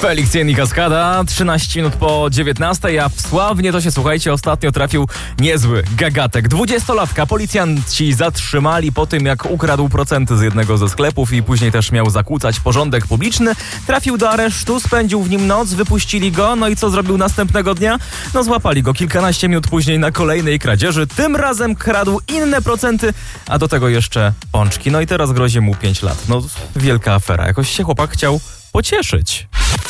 Felix Jen i Kaskada, 13 minut po 19, a w Sławnie to się, słuchajcie, ostatnio trafił niezły gagatek. 20-latka policjanci zatrzymali po tym, jak ukradł procenty z jednego ze sklepów i później też miał zakłócać porządek publiczny. Trafił do aresztu, spędził w nim noc, wypuścili go, no i co zrobił następnego dnia? No złapali go kilkanaście minut później na kolejnej kradzieży. Tym razem kradł inne procenty, a do tego jeszcze pączki. No i teraz grozi mu 5 lat. No wielka afera. Jakoś się chłopak chciał pocieszyć.